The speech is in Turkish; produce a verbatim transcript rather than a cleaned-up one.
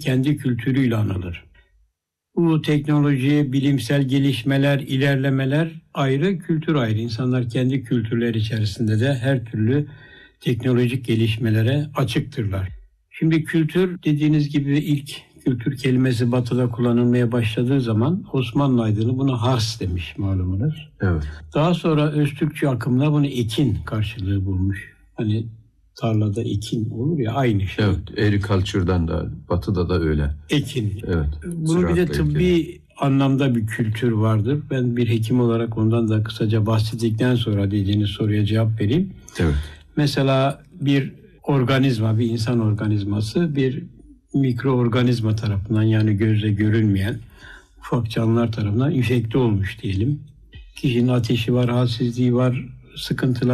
kendi kültürüyle anılır. Bu teknoloji, bilimsel gelişmeler, ilerlemeler ayrı, kültür ayrı. İnsanlar kendi kültürleri içerisinde de her türlü teknolojik gelişmelere açıktırlar. Şimdi kültür dediğiniz gibi ilk kültür kelimesi Batı'da kullanılmaya başladığı zaman Osmanlı aydını buna hars demiş malumunuz. Evet. Daha sonra Öztürkçe akımla bunu ekin karşılığı bulmuş. Hani tarlada ekin olur ya, aynı şey. Evet, agriculture'dan da Batı'da da öyle. Ekin. Evet. Bunun bir de tıbbi ilgili anlamda bir kültür vardır. Ben bir hekim olarak ondan da kısaca bahsettikten sonra dediğiniz soruya cevap vereyim. Evet. Mesela bir organizma, bir insan organizması bir mikroorganizma tarafından, yani gözle görünmeyen ufak canlılar tarafından enfekte olmuş diyelim. Kişinin ateşi var, halsizliği var, sıkıntılar